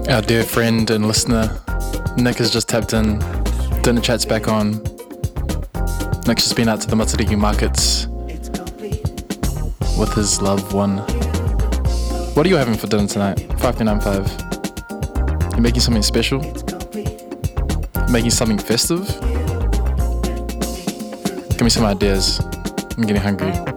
Our dear friend and listener, Nick has just tapped in. Dinner chat's back on. Nick's just been out to the Matariki markets with his loved one. What are you having for dinner tonight? 5395. You making something special? Making something festive? Give me some ideas. I'm getting hungry.